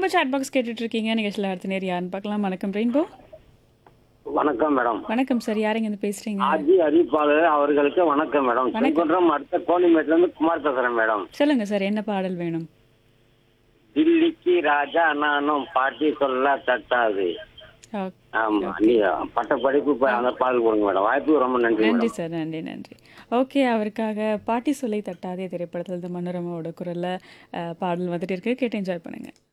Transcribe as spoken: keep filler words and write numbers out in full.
Rainbow chat box கேட்டுட்டு இருக்கீங்க. நிகழ்ச்சியில் அடுத்த நேர் யாருன்னு பார்க்கலாம். வணக்கம் ரெயின்போ. வணக்கம் மேடம். வணக்கம் சார். யாருங்க இருந்து பேசுறீங்க? ஆஜி அறிவிப்பாளர் அவர்களுக்கு வணக்கம் மேடம். வணக்கம். செங்குன்றம் அடுத்த கோணிமேட்ல இருந்து குமார் பேசுறேன் மேடம். சொல்லுங்க சார், என்ன பாடல் வேணும்? தில்லிக்கு ராஜா நானும் பாட்டி சொல்ல தட்டாது. ஓ- ஆமா, நீ பட்ட படிப்பு இப்ப அந்த பாடல் கொடுங்க மேடம். வாய்ப்புக்கு ரொம்ப நன்றி நன்றி மேடம். சார், நன்றி நன்றி. ஓகே, அவருக்காக பாட்டி சொல்லை தட்டாதே திரைப்படத்தில் மனோரமாவோட குரல்ல அஹ், பாடல் வந்துட்டு இருக்கு. கேட்டு என்ஜாய் பண்ணுங்க.